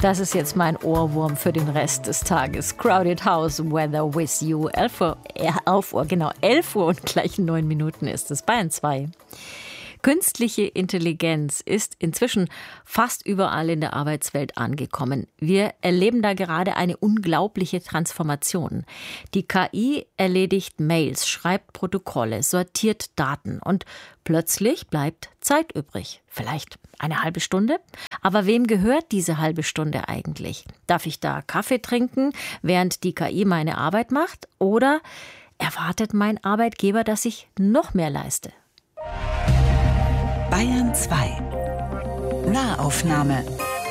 Das ist jetzt mein Ohrwurm für den Rest des Tages. Crowded House, Weather with You. 11 Uhr und gleich 9 Minuten ist es. Bayern 2. Künstliche Intelligenz ist inzwischen fast überall in der Arbeitswelt angekommen. Wir erleben da gerade eine unglaubliche Transformation. Die KI erledigt Mails, schreibt Protokolle, sortiert Daten und plötzlich bleibt Zeit übrig. Vielleicht eine halbe Stunde? Aber wem gehört diese halbe Stunde eigentlich? Darf ich da Kaffee trinken, während die KI meine Arbeit macht? Oder erwartet mein Arbeitgeber, dass ich noch mehr leiste? Bayern 2. Nahaufnahme.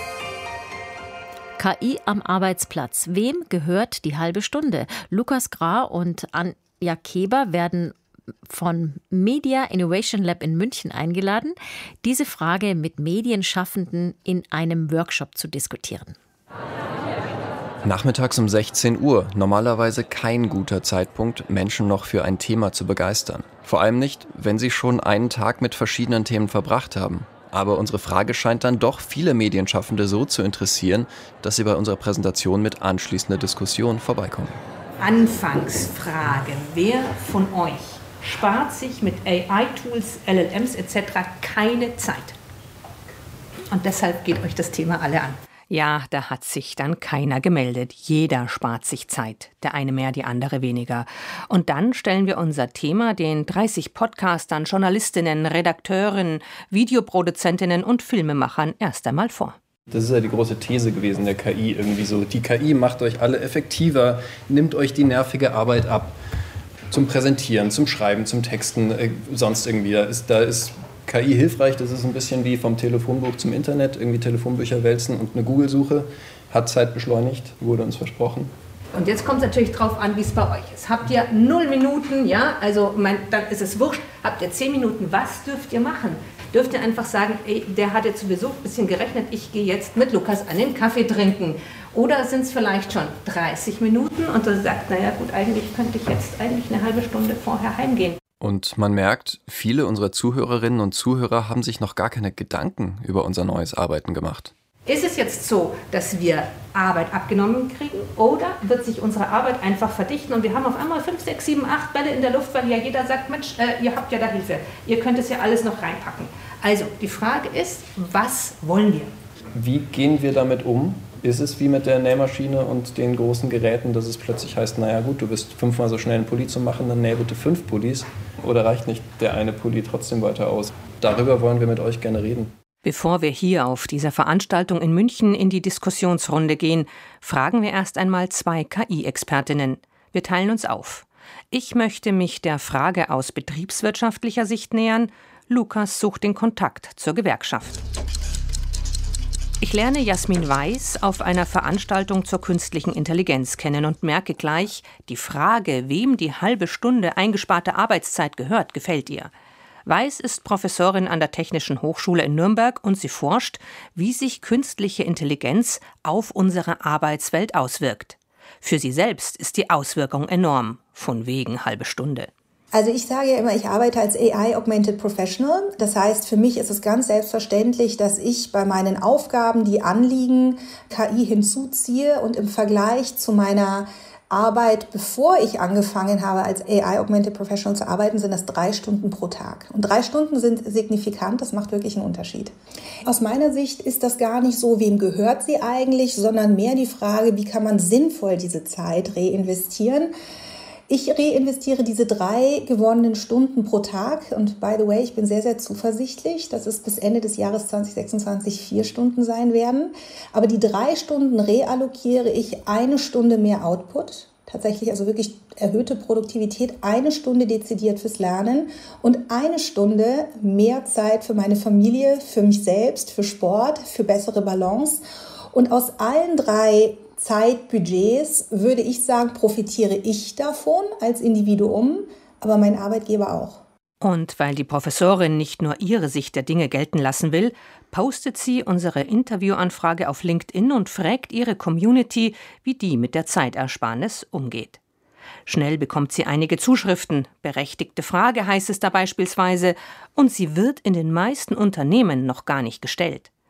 KI am Arbeitsplatz. Wem gehört die halbe Stunde? Lukas Grah und Anja Keber werden von Media Innovation Lab in München eingeladen, diese Frage mit Medienschaffenden in einem Workshop zu diskutieren. Nachmittags um 16 Uhr, normalerweise kein guter Zeitpunkt, Menschen noch für ein Thema zu begeistern. Vor allem nicht, wenn sie schon einen Tag mit verschiedenen Themen verbracht haben. Aber unsere Frage scheint dann doch viele Medienschaffende so zu interessieren, dass sie bei unserer Präsentation mit anschließender Diskussion vorbeikommen. Anfangsfrage: Wer von euch spart sich mit AI-Tools, LLMs etc. keine Zeit? Und deshalb geht euch das Thema alle an. Ja, da hat sich dann keiner gemeldet. Jeder spart sich Zeit. Der eine mehr, die andere weniger. Und dann stellen wir unser Thema den 30 Podcastern, Journalistinnen, Redakteuren, Videoproduzentinnen und Filmemachern erst einmal vor. Das ist ja die große These gewesen der KI irgendwie so. Die KI macht euch alle effektiver, nimmt euch die nervige Arbeit ab. Zum Präsentieren, zum Schreiben, zum Texten, sonst irgendwie. Da ist KI hilfreich, das ist ein bisschen wie vom Telefonbuch zum Internet, irgendwie Telefonbücher wälzen und eine Google-Suche, hat Zeit beschleunigt, wurde uns versprochen. Und jetzt kommt es natürlich drauf an, wie es bei euch ist. Habt ihr 0 Minuten, ja, also dann ist es wurscht, habt ihr 10 Minuten, was dürft ihr machen? Dürft ihr einfach sagen, ey, der hat jetzt sowieso ein bisschen gerechnet, ich gehe jetzt mit Lukas einen Kaffee trinken. Oder sind es vielleicht schon 30 Minuten und er sagt, naja gut, eigentlich könnte ich jetzt eine halbe Stunde vorher heimgehen. Und man merkt, viele unserer Zuhörerinnen und Zuhörer haben sich noch gar keine Gedanken über unser neues Arbeiten gemacht. Ist es jetzt so, dass wir Arbeit abgenommen kriegen oder wird sich unsere Arbeit einfach verdichten und wir haben auf einmal 5, 6, 7, 8 Bälle in der Luft, weil ja jeder sagt, Mensch, ihr habt ja da Hilfe, ihr könnt es ja alles noch reinpacken. Also die Frage ist, was wollen wir? Wie gehen wir damit um? Ist es wie mit der Nähmaschine und den großen Geräten, dass es plötzlich heißt, naja gut, du bist 5-mal so schnell einen Pulli zu machen, dann näh bitte 5 Pullis. Oder reicht nicht der eine Pulli trotzdem weiter aus? Darüber wollen wir mit euch gerne reden. Bevor wir hier auf dieser Veranstaltung in München in die Diskussionsrunde gehen, fragen wir erst einmal 2 KI-Expertinnen. Wir teilen uns auf. Ich möchte mich der Frage aus betriebswirtschaftlicher Sicht nähern. Lukas sucht den Kontakt zur Gewerkschaft. Ich lerne Jasmin Weiß auf einer Veranstaltung zur künstlichen Intelligenz kennen und merke gleich, die Frage, wem die halbe Stunde eingesparte Arbeitszeit gehört, gefällt ihr. Weiß ist Professorin an der Technischen Hochschule in Nürnberg und sie forscht, wie sich künstliche Intelligenz auf unsere Arbeitswelt auswirkt. Für sie selbst ist die Auswirkung enorm, von wegen halbe Stunde. Also ich sage ja immer, ich arbeite als AI Augmented Professional. Das heißt, für mich ist es ganz selbstverständlich, dass ich bei meinen Aufgaben, die anliegen, KI hinzuziehe und im Vergleich zu meiner Arbeit, bevor ich angefangen habe, als AI Augmented Professional zu arbeiten, sind das 3 Stunden pro Tag. Und 3 Stunden sind signifikant, das macht wirklich einen Unterschied. Aus meiner Sicht ist das gar nicht so, wem gehört sie eigentlich, sondern mehr die Frage, wie kann man sinnvoll diese Zeit reinvestieren. Ich reinvestiere diese 3 gewonnenen Stunden pro Tag und by the way, ich bin sehr, sehr zuversichtlich, dass es bis Ende des Jahres 2026 4 Stunden sein werden. Aber die 3 Stunden reallokiere ich 1 Stunde mehr Output, tatsächlich also wirklich erhöhte Produktivität, 1 Stunde dezidiert fürs Lernen und 1 Stunde mehr Zeit für meine Familie, für mich selbst, für Sport, für bessere Balance. Und aus allen 3 Zeitbudgets, würde ich sagen, profitiere ich davon als Individuum, aber mein Arbeitgeber auch. Und weil die Professorin nicht nur ihre Sicht der Dinge gelten lassen will, postet sie unsere Interviewanfrage auf LinkedIn und fragt ihre Community, wie die mit der Zeitersparnis umgeht. Schnell bekommt sie einige Zuschriften. Berechtigte Frage heißt es da beispielsweise, und sie wird in den meisten Unternehmen noch gar nicht gestellt.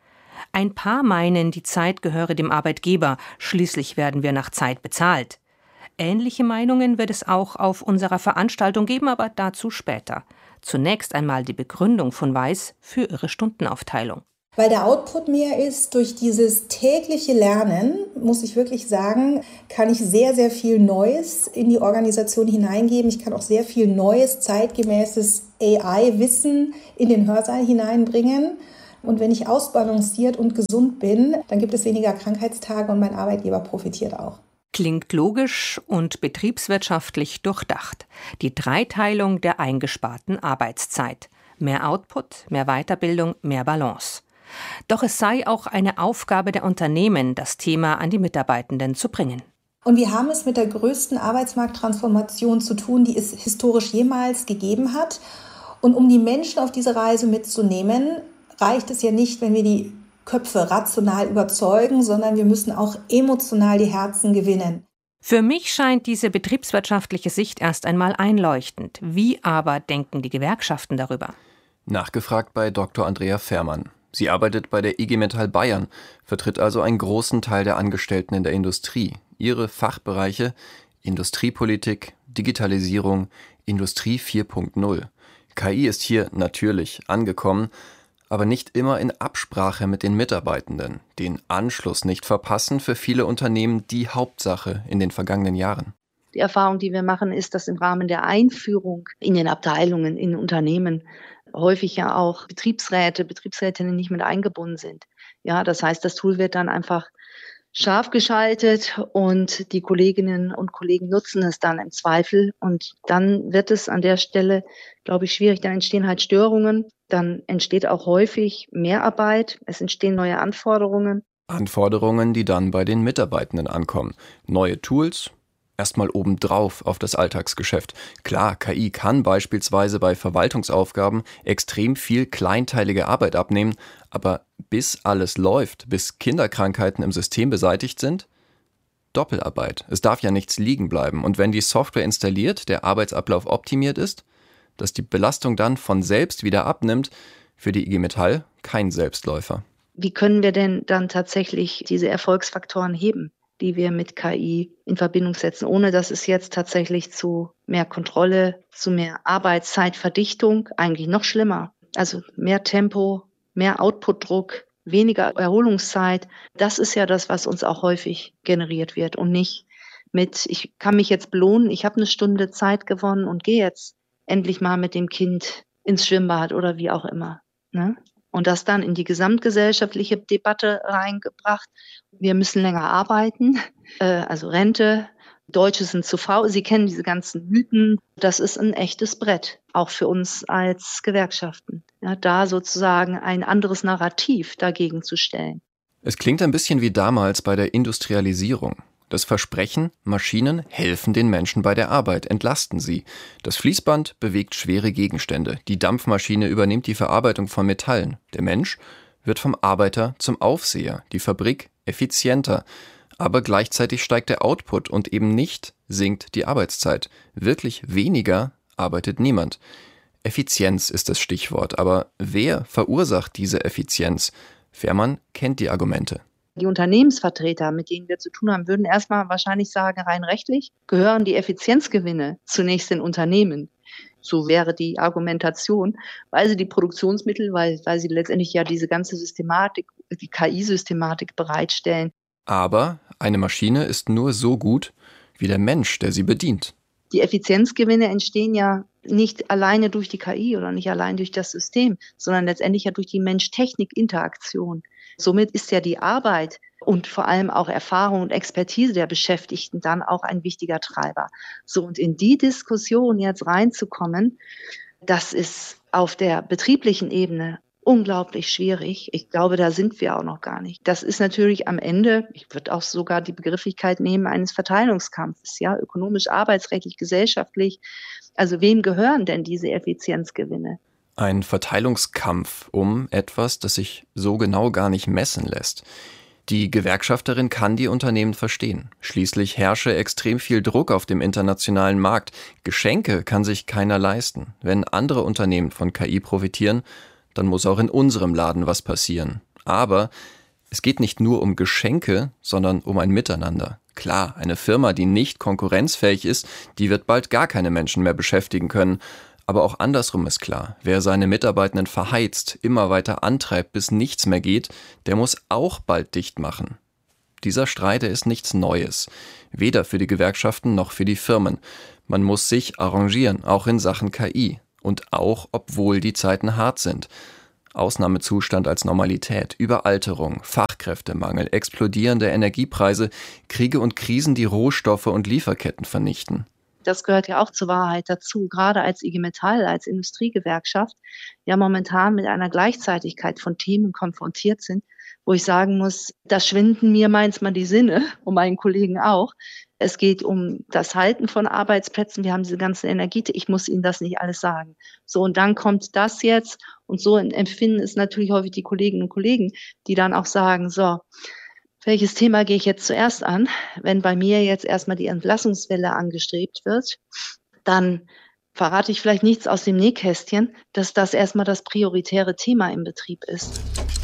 Ein paar meinen, die Zeit gehöre dem Arbeitgeber, schließlich werden wir nach Zeit bezahlt. Ähnliche Meinungen wird es auch auf unserer Veranstaltung geben, aber dazu später. Zunächst einmal die Begründung von Weiß für ihre Stundenaufteilung. Weil der Output mehr ist, durch dieses tägliche Lernen, muss ich wirklich sagen, kann ich sehr, sehr viel Neues in die Organisation hineingeben. Ich kann auch sehr viel neues, zeitgemäßes AI-Wissen in den Hörsaal hineinbringen. Und wenn ich ausbalanciert und gesund bin, dann gibt es weniger Krankheitstage und mein Arbeitgeber profitiert auch. Klingt logisch und betriebswirtschaftlich durchdacht. Die Dreiteilung der eingesparten Arbeitszeit. Mehr Output, mehr Weiterbildung, mehr Balance. Doch es sei auch eine Aufgabe der Unternehmen, das Thema an die Mitarbeitenden zu bringen. Und wir haben es mit der größten Arbeitsmarkttransformation zu tun, die es historisch jemals gegeben hat. Und um die Menschen auf diese Reise mitzunehmen, reicht es ja nicht, wenn wir die Köpfe rational überzeugen, sondern wir müssen auch emotional die Herzen gewinnen. Für mich scheint diese betriebswirtschaftliche Sicht erst einmal einleuchtend. Wie aber denken die Gewerkschaften darüber? Nachgefragt bei Dr. Andrea Fährmann. Sie arbeitet bei der IG Metall Bayern, vertritt also einen großen Teil der Angestellten in der Industrie. Ihre Fachbereiche Industriepolitik, Digitalisierung, Industrie 4.0. KI ist hier natürlich angekommen, aber nicht immer in Absprache mit den Mitarbeitenden. Den Anschluss nicht verpassen für viele Unternehmen die Hauptsache in den vergangenen Jahren. Die Erfahrung, die wir machen, ist, dass im Rahmen der Einführung in den Abteilungen, in Unternehmen häufig ja auch Betriebsrätinnen nicht mit eingebunden sind. Ja, das heißt, das Tool wird dann einfach scharf geschaltet und die Kolleginnen und Kollegen nutzen es dann im Zweifel. Und dann wird es an der Stelle, glaube ich, schwierig. Dann entstehen halt Störungen. Dann entsteht auch häufig Mehrarbeit. Es entstehen neue Anforderungen. Anforderungen, die dann bei den Mitarbeitenden ankommen. Neue Tools, erstmal obendrauf auf das Alltagsgeschäft. Klar, KI kann beispielsweise bei Verwaltungsaufgaben extrem viel kleinteilige Arbeit abnehmen, aber bis alles läuft, bis Kinderkrankheiten im System beseitigt sind? Doppelarbeit. Es darf ja nichts liegen bleiben. Und wenn die Software installiert, der Arbeitsablauf optimiert ist, dass die Belastung dann von selbst wieder abnimmt, für die IG Metall kein Selbstläufer. Wie können wir denn dann tatsächlich diese Erfolgsfaktoren heben, die wir mit KI in Verbindung setzen, ohne dass es jetzt tatsächlich zu mehr Kontrolle, zu mehr Arbeitszeitverdichtung, eigentlich noch schlimmer. Also mehr Tempo, mehr Outputdruck, weniger Erholungszeit. Das ist ja das, was uns auch häufig generiert wird und nicht mit, ich kann mich jetzt belohnen, ich habe eine Stunde Zeit gewonnen und gehe jetzt endlich mal mit dem Kind ins Schwimmbad oder wie auch immer. Ne? Und das dann in die gesamtgesellschaftliche Debatte reingebracht. Wir müssen länger arbeiten, also Rente, Deutsche sind zu faul. Sie kennen diese ganzen Mythen. Das ist ein echtes Brett, auch für uns als Gewerkschaften. Ja, da sozusagen ein anderes Narrativ dagegen zu stellen. Es klingt ein bisschen wie damals bei der Industrialisierung. Das Versprechen, Maschinen helfen den Menschen bei der Arbeit, entlasten sie. Das Fließband bewegt schwere Gegenstände. Die Dampfmaschine übernimmt die Verarbeitung von Metallen. Der Mensch wird vom Arbeiter zum Aufseher, die Fabrik effizienter. Aber gleichzeitig steigt der Output und eben nicht sinkt die Arbeitszeit. Wirklich weniger arbeitet niemand. Effizienz ist das Stichwort. Aber wer verursacht diese Effizienz? Fährmann kennt die Argumente. Die Unternehmensvertreter, mit denen wir zu tun haben, würden erstmal wahrscheinlich sagen, rein rechtlich gehören die Effizienzgewinne zunächst den Unternehmen. So wäre die Argumentation, weil sie die Produktionsmittel, weil sie letztendlich ja diese ganze Systematik, die KI-Systematik bereitstellen. Aber eine Maschine ist nur so gut wie der Mensch, der sie bedient. Die Effizienzgewinne entstehen ja nicht alleine durch die KI oder nicht allein durch das System, sondern letztendlich ja durch die Mensch-Technik-Interaktion. Somit ist ja die Arbeit und vor allem auch Erfahrung und Expertise der Beschäftigten dann auch ein wichtiger Treiber. So, und in die Diskussion jetzt reinzukommen, das ist auf der betrieblichen Ebene unglaublich schwierig. Ich glaube, da sind wir auch noch gar nicht. Das ist natürlich am Ende, ich würde auch sogar die Begrifflichkeit nehmen, eines Verteilungskampfes, ja, ökonomisch, arbeitsrechtlich, gesellschaftlich. Also wem gehören denn diese Effizienzgewinne? Ein Verteilungskampf um etwas, das sich so genau gar nicht messen lässt. Die Gewerkschafterin kann die Unternehmen verstehen. Schließlich herrsche extrem viel Druck auf dem internationalen Markt. Geschenke kann sich keiner leisten. Wenn andere Unternehmen von KI profitieren, dann muss auch in unserem Laden was passieren. Aber es geht nicht nur um Geschenke, sondern um ein Miteinander. Klar, eine Firma, die nicht konkurrenzfähig ist, die wird bald gar keine Menschen mehr beschäftigen können. Aber auch andersrum ist klar, wer seine Mitarbeitenden verheizt, immer weiter antreibt, bis nichts mehr geht, der muss auch bald dicht machen. Dieser Streit ist nichts Neues, weder für die Gewerkschaften noch für die Firmen. Man muss sich arrangieren, auch in Sachen KI. Und auch, obwohl die Zeiten hart sind. Ausnahmezustand als Normalität, Überalterung, Fachkräftemangel, explodierende Energiepreise, Kriege und Krisen, die Rohstoffe und Lieferketten vernichten. Das gehört ja auch zur Wahrheit dazu, gerade als IG Metall, als Industriegewerkschaft, ja momentan mit einer Gleichzeitigkeit von Themen konfrontiert sind, wo ich sagen muss, da schwinden mir manchmal die Sinne und meinen Kollegen auch. Es geht um das Halten von Arbeitsplätzen. Wir haben diese ganzen Energie. Ich muss Ihnen das nicht alles sagen. So, und dann kommt das jetzt. Und so empfinden es natürlich häufig die Kolleginnen und Kollegen, die dann auch sagen, so, welches Thema gehe ich jetzt zuerst an? Wenn bei mir jetzt erstmal die Entlassungswelle angestrebt wird, dann verrate ich vielleicht nichts aus dem Nähkästchen, dass das erstmal das prioritäre Thema im Betrieb ist.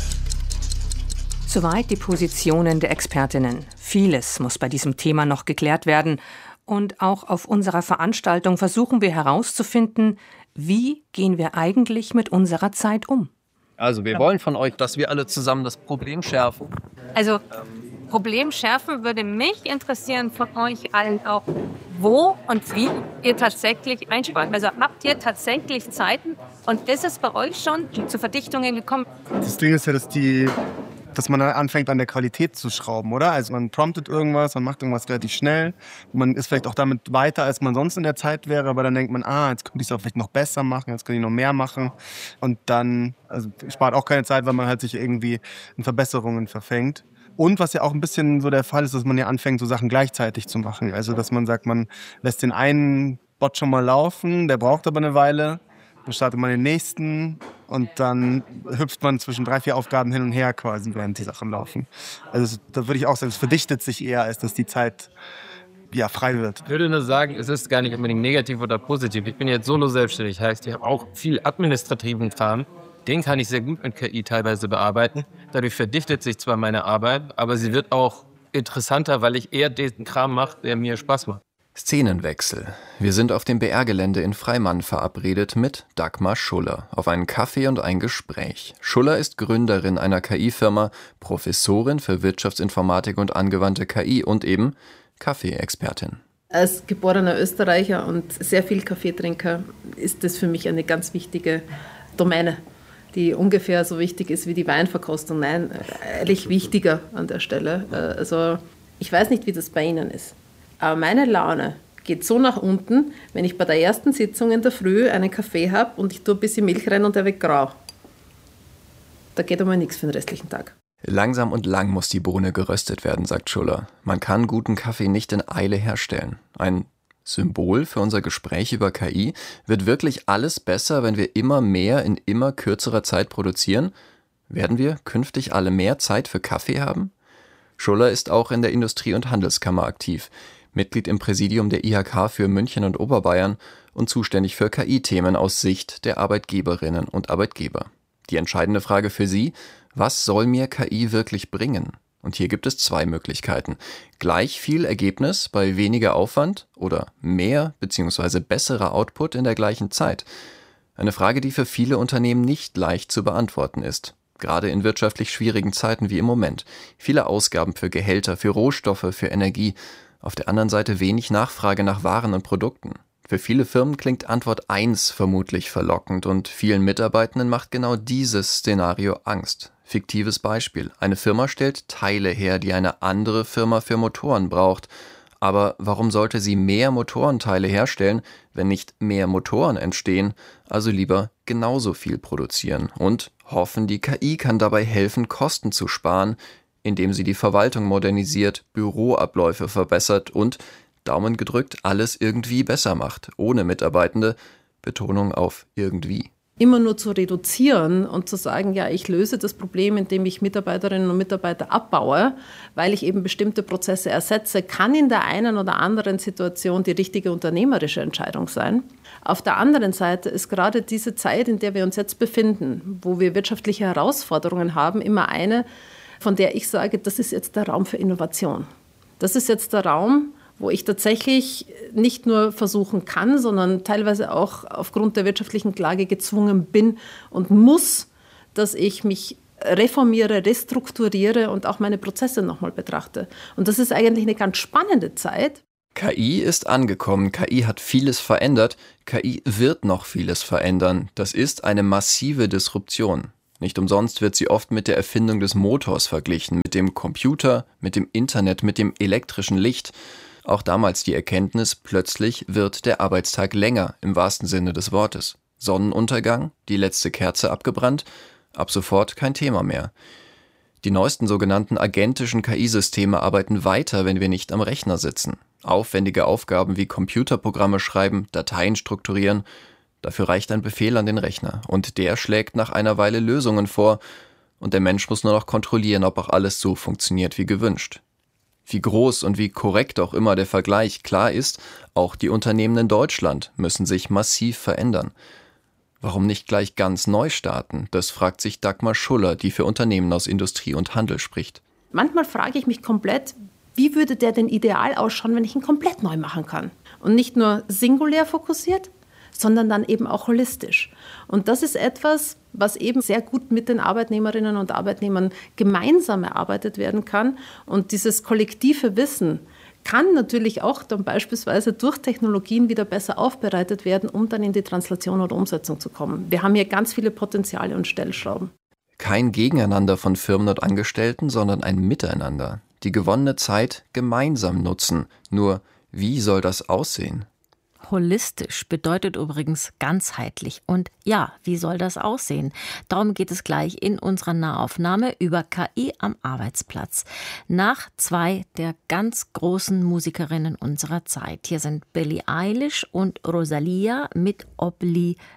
Soweit die Positionen der Expertinnen. Vieles muss bei diesem Thema noch geklärt werden. Und auch auf unserer Veranstaltung versuchen wir herauszufinden, wie gehen wir eigentlich mit unserer Zeit um. Also wir wollen von euch, dass wir alle zusammen das Problem schärfen. Also Problem schärfen würde mich interessieren von euch allen auch, wo und wie ihr tatsächlich einspart. Also habt ihr tatsächlich Zeiten und ist es bei euch schon zu Verdichtungen gekommen? Das Ding ist ja, dass man dann anfängt, an der Qualität zu schrauben, oder? Also man promptet irgendwas, man macht irgendwas relativ schnell. Man ist vielleicht auch damit weiter, als man sonst in der Zeit wäre, aber dann denkt man, jetzt könnte ich es auch vielleicht noch besser machen, jetzt könnte ich noch mehr machen. Und dann spart auch keine Zeit, weil man halt sich irgendwie in Verbesserungen verfängt. Und was ja auch ein bisschen so der Fall ist, dass man ja anfängt, so Sachen gleichzeitig zu machen. Also dass man sagt, man lässt den einen Bot schon mal laufen, der braucht aber eine Weile. Dann startet man den nächsten und dann hüpft man zwischen 3, 4 Aufgaben hin und her quasi, während die Sachen laufen. Also da würde ich auch sagen, es verdichtet sich eher, als dass die Zeit frei wird. Ich würde nur sagen, es ist gar nicht unbedingt negativ oder positiv. Ich bin jetzt solo selbstständig, heißt, ich habe auch viel administrativen Kram. Den kann ich sehr gut mit KI teilweise bearbeiten. Dadurch verdichtet sich zwar meine Arbeit, aber sie wird auch interessanter, weil ich eher den Kram mache, der mir Spaß macht. Szenenwechsel. Wir sind auf dem BR-Gelände in Freimann verabredet mit Dagmar Schuller auf einen Kaffee und ein Gespräch. Schuller ist Gründerin einer KI-Firma, Professorin für Wirtschaftsinformatik und angewandte KI und eben Kaffee-Expertin. Als geborener Österreicher und sehr viel Kaffeetrinker ist das für mich eine ganz wichtige Domäne, die ungefähr so wichtig ist wie die Weinverkostung. Nein, eigentlich wichtiger an der Stelle. Also ich weiß nicht, wie das bei Ihnen ist. Aber meine Laune geht so nach unten, wenn ich bei der ersten Sitzung in der Früh einen Kaffee habe und ich tue ein bisschen Milch rein und der wird grau. Da geht aber nichts für den restlichen Tag. Langsam und lang muss die Bohne geröstet werden, sagt Schuller. Man kann guten Kaffee nicht in Eile herstellen. Ein Symbol für unser Gespräch über KI? Wird wirklich alles besser, wenn wir immer mehr in immer kürzerer Zeit produzieren? Werden wir künftig alle mehr Zeit für Kaffee haben? Schuller ist auch in der Industrie- und Handelskammer aktiv. Mitglied im Präsidium der IHK für München und Oberbayern und zuständig für KI-Themen aus Sicht der Arbeitgeberinnen und Arbeitgeber. Die entscheidende Frage für Sie: Was soll mir KI wirklich bringen? Und hier gibt es 2 Möglichkeiten. Gleich viel Ergebnis bei weniger Aufwand oder mehr bzw. besserer Output in der gleichen Zeit. Eine Frage, die für viele Unternehmen nicht leicht zu beantworten ist. Gerade in wirtschaftlich schwierigen Zeiten wie im Moment. Viele Ausgaben für Gehälter, für Rohstoffe, für Energie. Auf der anderen Seite wenig Nachfrage nach Waren und Produkten. Für viele Firmen klingt Antwort 1 vermutlich verlockend und vielen Mitarbeitenden macht genau dieses Szenario Angst. Fiktives Beispiel. Eine Firma stellt Teile her, die eine andere Firma für Motoren braucht. Aber warum sollte sie mehr Motorenteile herstellen, wenn nicht mehr Motoren entstehen? Also lieber genauso viel produzieren und hoffen, die KI kann dabei helfen, Kosten zu sparen, indem sie die Verwaltung modernisiert, Büroabläufe verbessert und, Daumen gedrückt, alles irgendwie besser macht, ohne Mitarbeitende, Betonung auf irgendwie. immer nur zu reduzieren und zu sagen, ja, ich löse das Problem, indem ich Mitarbeiterinnen und Mitarbeiter abbaue, weil ich eben bestimmte Prozesse ersetze, kann in der einen oder anderen Situation die richtige unternehmerische Entscheidung sein. Auf der anderen Seite ist gerade diese Zeit, in der wir uns jetzt befinden, wo wir wirtschaftliche Herausforderungen haben, immer eine, von der ich sage, das ist jetzt der Raum für Innovation. Das ist jetzt der Raum, wo ich tatsächlich nicht nur versuchen kann, sondern teilweise auch aufgrund der wirtschaftlichen Lage gezwungen bin und muss, dass ich mich reformiere, restrukturiere und auch meine Prozesse nochmal betrachte. Und das ist eigentlich eine ganz spannende Zeit. KI ist angekommen, KI hat vieles verändert, KI wird noch vieles verändern. Das ist eine massive Disruption. Nicht umsonst wird sie oft mit der Erfindung des Motors verglichen, mit dem Computer, mit dem Internet, mit dem elektrischen Licht. Auch damals die Erkenntnis, plötzlich wird der Arbeitstag länger, im wahrsten Sinne des Wortes. Sonnenuntergang, die letzte Kerze abgebrannt, ab sofort kein Thema mehr. Die neuesten sogenannten agentischen KI-Systeme arbeiten weiter, wenn wir nicht am Rechner sitzen. Aufwendige Aufgaben wie Computerprogramme schreiben, Dateien strukturieren, dafür reicht ein Befehl an den Rechner. Und der schlägt nach einer Weile Lösungen vor, und der Mensch muss nur noch kontrollieren, ob auch alles so funktioniert wie gewünscht. Wie groß und wie korrekt auch immer der Vergleich, klar ist, auch die Unternehmen in Deutschland müssen sich massiv verändern. Warum nicht gleich ganz neu starten? Das fragt sich Dagmar Schuller, die für Unternehmen aus Industrie und Handel spricht. Manchmal frage ich mich komplett, wie würde der denn ideal ausschauen, wenn ich ihn komplett neu machen kann? Und nicht nur singulär fokussiert, sondern dann eben auch holistisch. Und das ist etwas, was eben sehr gut mit den Arbeitnehmerinnen und Arbeitnehmern gemeinsam erarbeitet werden kann. Und dieses kollektive Wissen kann natürlich auch dann beispielsweise durch Technologien wieder besser aufbereitet werden, um dann in die Translation oder Umsetzung zu kommen. Wir haben hier ganz viele Potenziale und Stellschrauben. Kein Gegeneinander von Firmen und Angestellten, sondern ein Miteinander. Die gewonnene Zeit gemeinsam nutzen. Nur, wie soll das aussehen? Holistisch bedeutet übrigens ganzheitlich. Und ja, wie soll das aussehen? Darum geht es gleich in unserer Nahaufnahme über KI am Arbeitsplatz. Nach zwei der ganz großen Musikerinnen unserer Zeit. Hier sind Billie Eilish und Rosalia mit Oublie